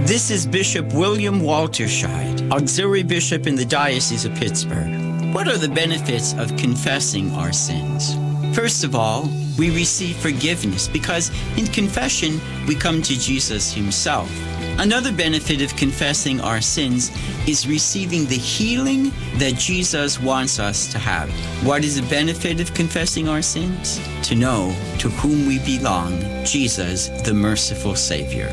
This is Bishop William Walterscheid, Auxiliary Bishop in the Diocese of Pittsburgh. What are the benefits of confessing our sins? First of all, we receive forgiveness because in confession, we come to Jesus himself. Another benefit of confessing our sins is receiving the healing that Jesus wants us to have. What is the benefit of confessing our sins? To know to whom we belong, Jesus, the merciful Savior.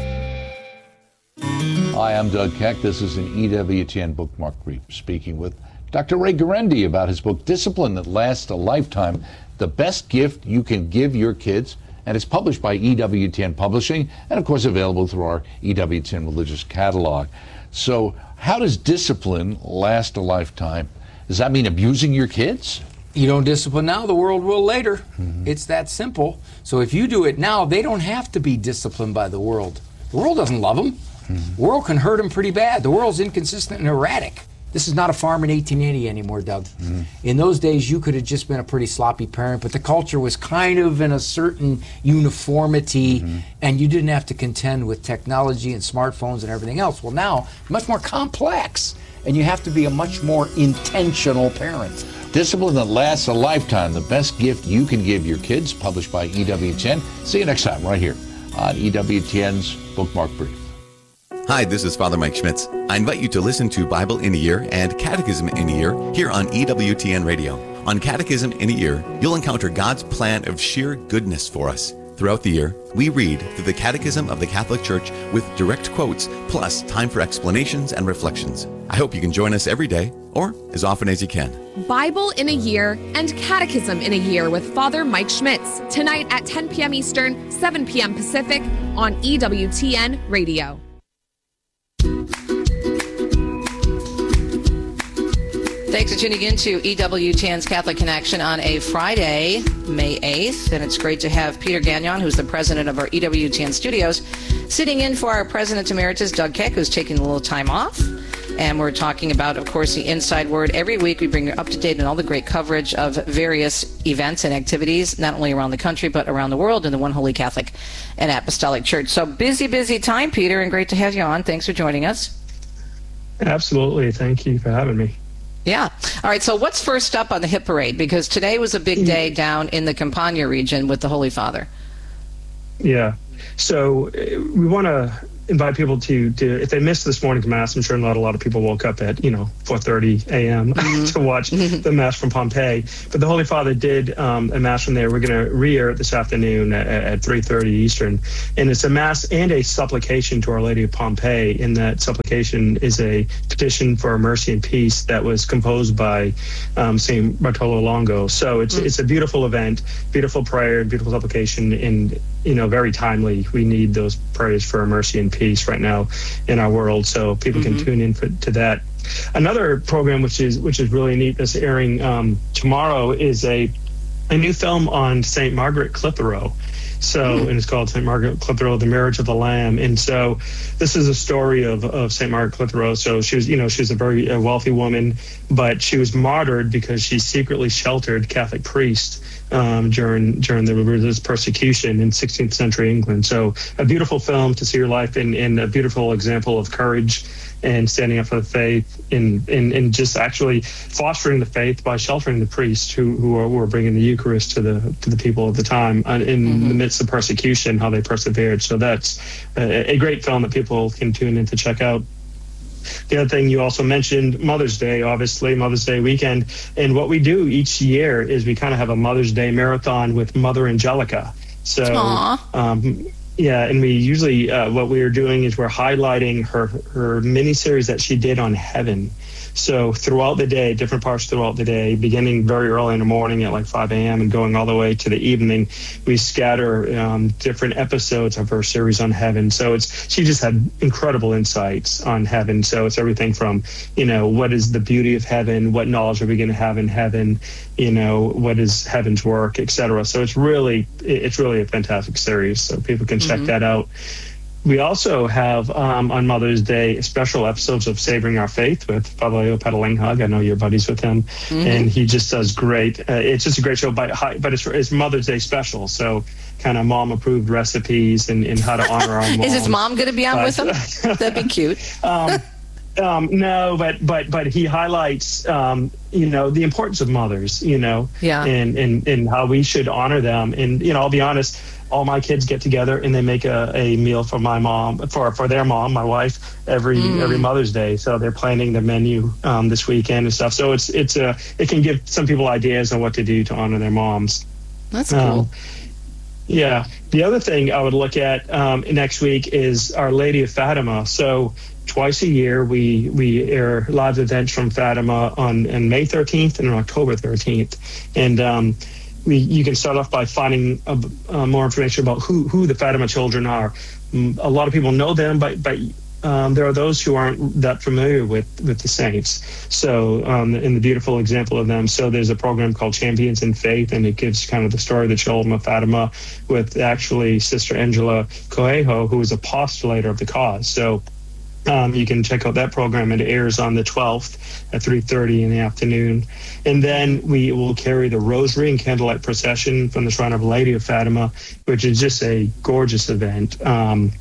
Hi, I'm Doug Keck. This is an EWTN Bookmark Brief, speaking with Dr. Ray Guarendi about his book, Discipline That Lasts a Lifetime, The Best Gift You Can Give Your Kids. And it's published by EWTN Publishing and, of course, available through our EWTN Religious Catalog. So how does discipline last a lifetime? Does that mean abusing your kids? You don't discipline now, the world will later. Mm-hmm. It's that simple. So if you do it now, they don't have to be disciplined by the world. The world doesn't love them. Mm-hmm. The world can hurt them pretty bad. The world's inconsistent and erratic. This is not a farm in 1880 anymore, Doug. Mm-hmm. In those days, you could have just been a pretty sloppy parent, but the culture was kind of in a certain uniformity, and you didn't have to contend with technology and smartphones and everything else. Well, now, much more complex, and you have to be a much more intentional parent. Discipline That Lasts a Lifetime, The Best Gift You Can Give Your Kids, published by EWTN. See you next time right here on EWTN's Bookmark Brief. Hi, this is Father Mike Schmitz. I invite you to listen to Bible in a Year and Catechism in a Year here on EWTN Radio. On Catechism in a Year, you'll encounter God's plan of sheer goodness for us. Throughout the year, we read through the Catechism of the Catholic Church with direct quotes, plus time for explanations and reflections. I hope you can join us every day, or as often as you can. Bible in a Year and Catechism in a Year with Father Mike Schmitz, tonight at 10 p.m. Eastern, 7 p.m. Pacific on EWTN Radio. Thanks for tuning in to EWTN's Catholic Connection on a Friday, May 8th. And it's great to have Peter Gagnon, who's the president of our EWTN studios, sitting in for our President Emeritus, Doug Keck, who's taking a little time off. And we're talking about, of course, the Inside Word. Every week we bring you up to date on all the great coverage of various events and activities, not only around the country, but around the world in the One Holy Catholic and Apostolic Church. So busy time, Peter, and great to have you on. Thanks for joining us. Absolutely. Thank you for having me. Yeah. All right. So what's first up on the hit parade? Because today was a big day down in the Campania region with the Holy Father. Yeah. So we want to invite people to if they missed this morning's Mass, I'm sure not a lot of people woke up at, 4:30 a.m. to watch the Mass from Pompeii. But the Holy Father did a Mass from there. We're going to re-air it this afternoon at 3:30 Eastern. And it's a Mass and a supplication to Our Lady of Pompeii. In that supplication is a petition for mercy and peace that was composed by St. Bartolo Longo. So it's a beautiful event, beautiful prayer, beautiful supplication, and very timely. We need those prayers for mercy and peace right now in our world, so people can tune in to that. Another program which is really neat that's airing tomorrow is a new film on St. Margaret Clitheroe. So, and it's called St. Margaret Clitheroe, The Marriage of the Lamb. And so this is a story of St. Margaret Clitheroe. So she was a very wealthy woman, but she was martyred because she secretly sheltered Catholic priests during the religious persecution in 16th century England. So a beautiful film to see her life and a beautiful example of courage and standing up for the faith and just actually fostering the faith by sheltering the priests who were bringing the Eucharist to the people at the time in the midst of persecution, how they persevered. So that's a great film that people can tune in to check out. The other thing you also mentioned, Mother's Day, obviously, Mother's Day weekend. And what we do each year is we kind of have a Mother's Day marathon with Mother Angelica. So, yeah, and we usually, what we are doing is we're highlighting her miniseries that she did on heaven. So throughout the day, different parts throughout the day, beginning very early in the morning at like 5 a.m. and going all the way to the evening, we scatter different episodes of her series on heaven. So she just had incredible insights on heaven. So it's everything from, what is the beauty of heaven? What knowledge are we going to have in heaven? What is heaven's work, etc. So it's really a fantastic series. So people can check that out. We also have on Mother's Day special episodes of Savoring Our Faith with Father Leo Petalinghag. I know you're buddies with him, and he just does great. It's just a great show, but it's Mother's Day special. So kind of mom approved recipes and how to honor our mom. Is his mom going to be on with him? That'd be cute. No, but he highlights, the importance of mothers, and how we should honor them. And, I'll be honest, all my kids get together and they make a meal for my mom, for their mom, my wife, every Mother's Day. So they're planning the menu this weekend and stuff. So it can give some people ideas on what to do to honor their moms. That's cool. Yeah. The other thing I would look at next week is Our Lady of Fatima. So twice a year, we air live events from Fatima on May 13th and on October 13th. And you can start off by finding more information about who the Fatima children are. A lot of people know them, but there are those who aren't that familiar with the saints. So, in the beautiful example of them, so there's a program called Champions in Faith, and it gives kind of the story of the children of Fatima with actually Sister Angela Coelho, who is a postulator of the cause. So, you can check out that program. It airs on the 12th at 3:30 in the afternoon. And then we will carry the Rosary and Candlelight Procession from the Shrine of Lady of Fatima, which is just a gorgeous event. And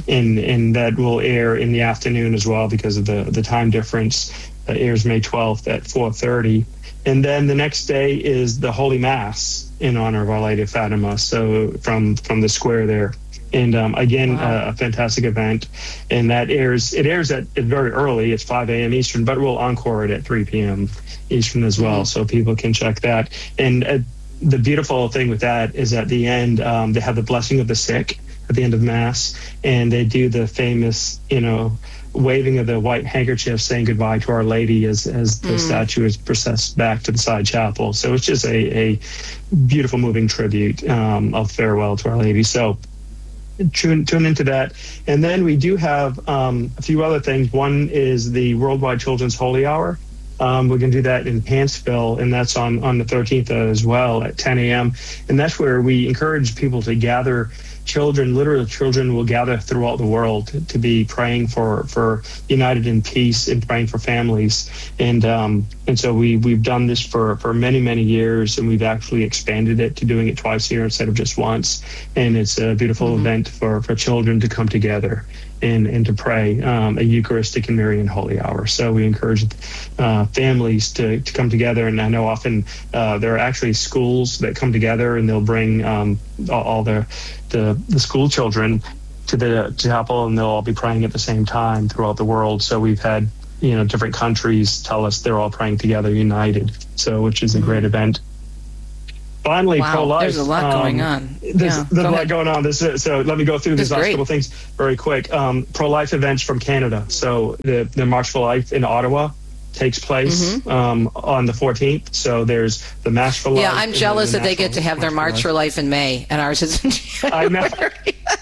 that will air in the afternoon as well because of the time difference. It airs May 12th at 4:30. And then the next day is the Holy Mass in honor of Our Lady of Fatima. So from the square there. And again, a fantastic event. And it airs at very early. It's 5 a.m. Eastern, but we'll encore it at 3 p.m. Eastern as well. So people can check that. And the beautiful thing with that is at the end, they have the blessing of the sick at the end of Mass. And they do the famous, waving of the white handkerchief saying goodbye to Our Lady as the statue is processed back to the side chapel. So it's just a beautiful, moving tribute of farewell to Our Lady. So tune into that. And then we do have a few other things. One is the Worldwide Children's Holy Hour. We're going to do that in Pantsville, and that's on the 13th as well at 10 a.m. And that's where we encourage people to gather. Literal children will gather throughout the world to be praying for united in peace and praying for families. And so we've done this for many, many years, and we've actually expanded it to doing it twice a year instead of just once. And it's a beautiful event for children to come together and to pray a Eucharistic and Marian Holy Hour. So we encourage families to come together. And I know often there are actually schools that come together, and they'll bring all the school children to the chapel, and they'll all be praying at the same time throughout the world. So we've had different countries tell us they're all praying together, united. So which is a great event. Finally, pro-life. There's a lot going on. There's a lot going on. So let me go through these last couple things very quick. Pro-life events from Canada. So the March for Life in Ottawa takes place on the 14th. So there's the Mass for Life. Yeah, I'm jealous that they get to have their March for Life in May, and ours is in January. I know.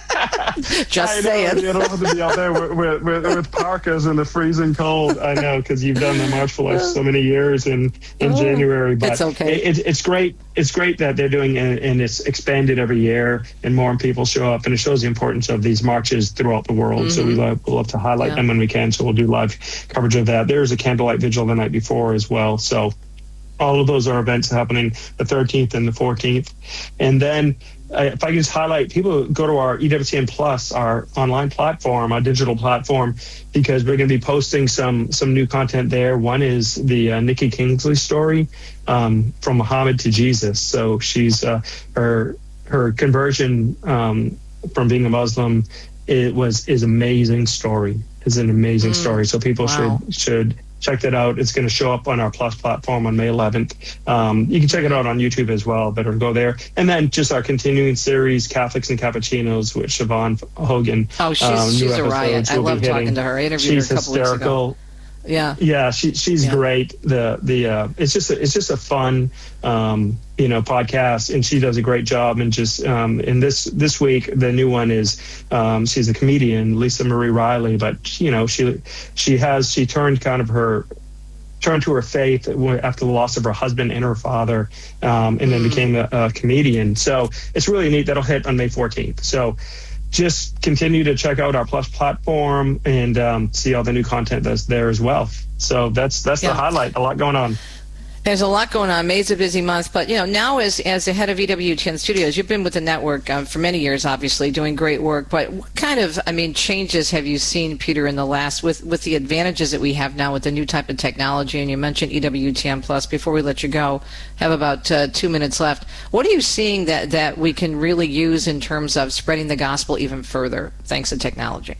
Just saying. You don't have to be out there with parkas in the freezing cold. I know, because you've done the March for Life so many years in January. But it's okay. It's great. It's great that they're doing it, and it's expanded every year, and more people show up, and it shows the importance of these marches throughout the world. So we love to highlight them when we can. So we'll do live coverage of that. There's a candlelight vigil the night before as well. So all of those are events happening the 13th and the 14th. And then if I can just highlight, people go to our EWTN Plus, our online platform, our digital platform, because we're going to be posting some new content there. One is the Nikki Kingsley story from Muhammad to Jesus. So she's her conversion from being a Muslim is amazing story. It's an amazing story. So people should check that out. It's going to show up on our Plus platform on May 11th. You can check it out on YouTube as well, but it'll go there. And then just our continuing series, Catholics and Cappuccinos, with Siobhan Hogan. Oh, she's a riot. I love talking to her. I interviewed her a couple weeks ago. Yeah, she's great. It's just a fun podcast, and she does a great job. And just in this week, the new one is she's a comedian, Lisa Marie Riley, but she turned to her faith after the loss of her husband and her father, and then became a comedian. So it's really neat. That'll hit on May 14th. So just continue to check out our Plus platform and see all the new content that's there as well. So that's the highlight. A lot going on. There's a lot going on. May's a busy month, but now as the head of EWTN Studios, you've been with the network for many years, obviously, doing great work. But what kind of, changes have you seen, Peter, in the last, with the advantages that we have now with the new type of technology? And you mentioned EWTN Plus. Before we let you go, have about 2 minutes left. What are you seeing that we can really use in terms of spreading the gospel even further, thanks to technology?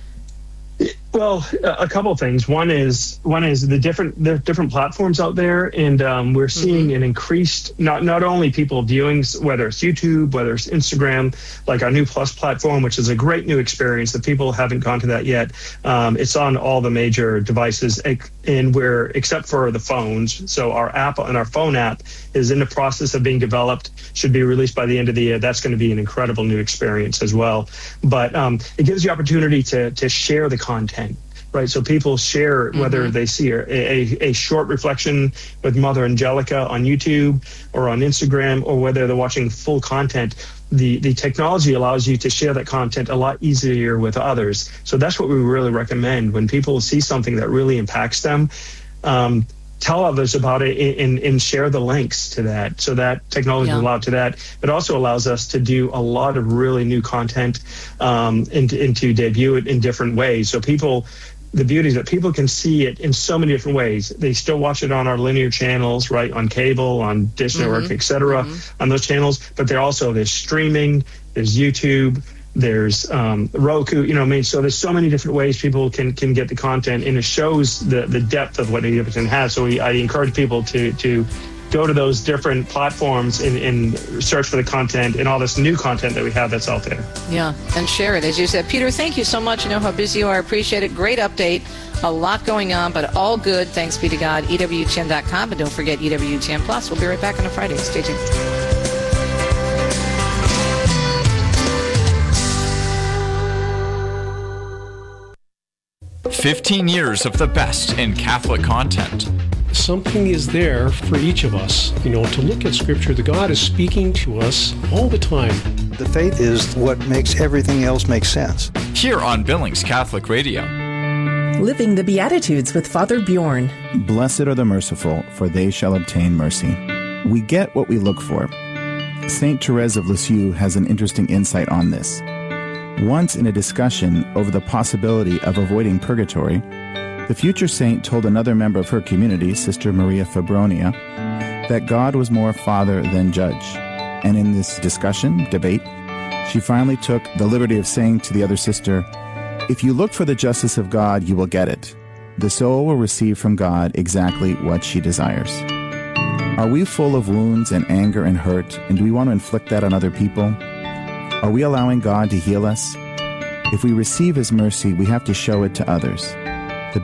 Well, a couple of things. One is the different platforms out there, and we're seeing an increased not only people viewing, whether it's YouTube, whether it's Instagram, like our new Plus platform, which is a great new experience that people haven't gone to that yet. It's on all the major devices, and we're except for the phones. So our app and our phone app is in the process of being developed. Should be released by the end of the year. That's going to be an incredible new experience as well. But it gives you opportunity to share the content. Right, so people share whether they see a short reflection with Mother Angelica on YouTube or on Instagram, or whether they're watching full content. The technology allows you to share that content a lot easier with others. So that's what we really recommend. When people see something that really impacts them, tell others about it and share the links to that. So that technology is allowed to that. It also allows us to do a lot of really new content and to debut it in different ways. So the beauty is that people can see it in so many different ways. They still watch it on our linear channels, right, on cable, on Dish Network, et cetera, on those channels. But there's streaming, there's YouTube, there's Roku, so there's so many different ways people can get the content, and it shows the depth of what EWTN has. So I encourage people to go to those different platforms and search for the content and all this new content that we have that's out there. Yeah, and share it, as you said. Peter, thank you so much. I know how busy you are. I appreciate it. Great update. A lot going on, but all good. Thanks be to God. EWTN.com, and don't forget EWTN Plus. We'll be right back on a Friday. Stay tuned. "15 years of the best in Catholic content." Something is there for each of us, to look at Scripture. The God is speaking to us all the time. The faith is what makes everything else make sense. Here on Billings Catholic Radio. Living the Beatitudes with Father Bjorn. Blessed are the merciful, for they shall obtain mercy. We get what we look for. Saint Therese of Lisieux has an interesting insight on this. Once in a discussion over the possibility of avoiding purgatory, the future saint told another member of her community, Sister Maria Fabronia, that God was more father than judge. And in this debate, she finally took the liberty of saying to the other sister, "If you look for the justice of God, you will get it. The soul will receive from God exactly what she desires." Are we full of wounds and anger and hurt, and do we want to inflict that on other people? Are we allowing God to heal us? If we receive His mercy, we have to show it to others.